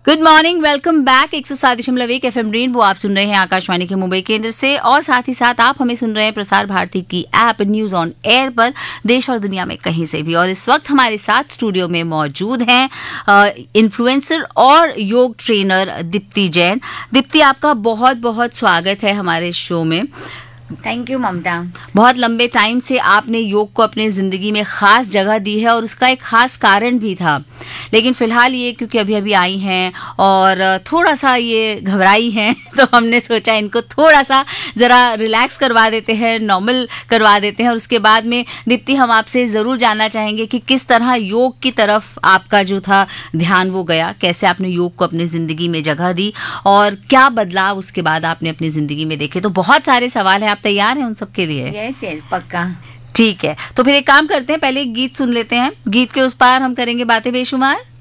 Good morning, welcome back. 107.1 FM rainbow आप सुन रहे हैं आकाशवाणी के मुंबई केंद्र से, और साथ ही साथ आप हमें सुन रहे हैं प्रसार भारती की ऐप न्यूज ऑन एयर पर, देश और दुनिया में कहीं से भी। और इस वक्त हमारे साथ स्टूडियो में मौजूद हैं इन्फ्लुएंसर और योग ट्रेनर दीप्ति जैन। दीप्ति, आपका बहुत बहुत स्वागत है हमारे शो में। थैंक यू ममता। बहुत लंबे टाइम से आपने योग को अपने जिंदगी में खास जगह दी है और उसका एक खास कारण भी था, लेकिन फिलहाल ये क्योंकि अभी अभी आई हैं और थोड़ा सा ये घबराई हैं तो हमने सोचा इनको थोड़ा सा ज़रा रिलैक्स करवा देते हैं, नॉर्मल करवा देते हैं। और उसके बाद में दीप्ति, हम आपसे ज़रूर जानना चाहेंगे कि किस तरह योग की तरफ आपका जो था ध्यान वो गया, कैसे आपने योग को अपनी ज़िंदगी में जगह दी और क्या बदलाव उसके बाद आपने अपनी ज़िंदगी में देखे। तो बहुत सारे सवाल हैं, आप तैयार हैं उन सब के लिए? यस पक्का। ठीक है, तो फिर एक काम करते हैं, पहले एक गीत सुन लेते हैं, गीत के उस पार हम करेंगे बातें बेशुमार।